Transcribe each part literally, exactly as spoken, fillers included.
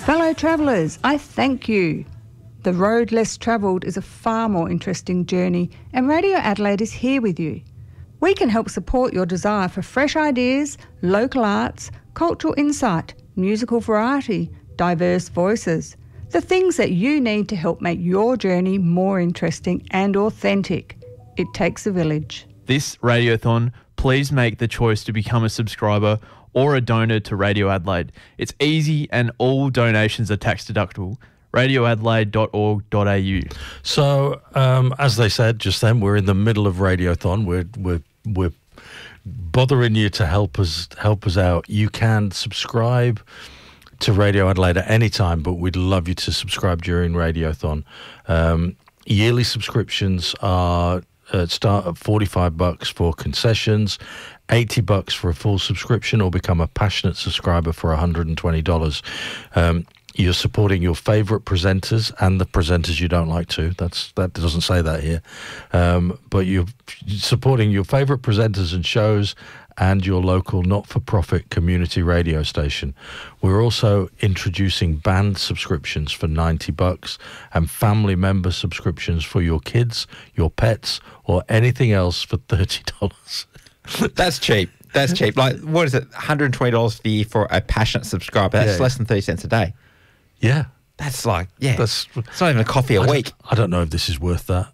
Fellow travellers, I thank you. The road less travelled is a far more interesting journey, and Radio Adelaide is here with you. We can help support your desire for fresh ideas, local arts, cultural insight, musical variety, diverse voices, the things that you need to help make your journey more interesting and authentic. It takes a village. This Radiothon, please make the choice to become a subscriber or a donor to Radio Adelaide. It's easy and all donations are tax deductible. radio adelaide dot org dot a u. So, um, as they said just then, we're in the middle of Radiothon. We're we're we're bothering you to help us help us out. You can subscribe to Radio Adelaide at any time, but we'd love you to subscribe during Radiothon. Um, yearly subscriptions are uh, start at forty-five bucks for concessions, eighty bucks for a full subscription, or become a passionate subscriber for one hundred twenty dollars. Um, You're supporting your favourite presenters and the presenters you don't like to. That's that doesn't say that here. Um, but you're supporting your favourite presenters and shows and your local not-for-profit community radio station. We're also introducing band subscriptions for ninety bucks and family member subscriptions for your kids, your pets, or anything else for thirty dollars. That's cheap. That's cheap. Like, what is it, one hundred twenty dollars for the year for a passionate subscriber? That's Yeah. less than thirty cents a day. Yeah. That's like, yeah, That's, it's not even a coffee a I week. Don't, I don't know if this is worth that.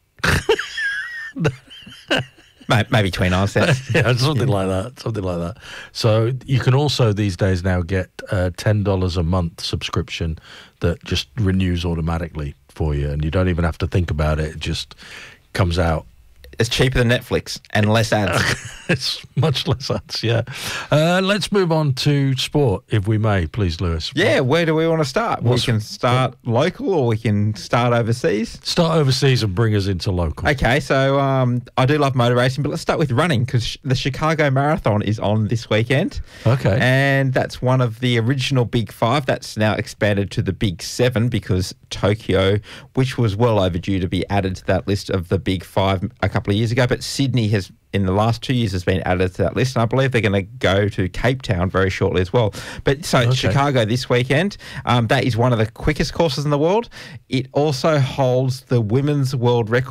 Maybe, maybe twenty-nine cents. Yeah, something like that. Something like that. So you can also these days now get a ten dollars a month subscription that just renews automatically for you, and you don't even have to think about it. It just comes out. It's cheaper than Netflix and less ads. It's much less ads, yeah. Uh, let's move on to sport, if we may, please, Lewis. Yeah, where do we want to start? What's- we can start local or we can start overseas. Start overseas and bring us into local. Okay, so um, I do love motor racing, but let's start with running because the Chicago Marathon is on this weekend. Okay. And that's one of the original Big Five. That's now expanded to the Big Seven because Tokyo, which was well overdue to be added to that list of the Big Five a couple of years ago, but Sydney has, in the last two years, has been added to that list, and I believe they're going to go to Cape Town very shortly as well. But so Okay. Chicago this weekend, um, that is one of the quickest courses in the world. It also holds the women's world record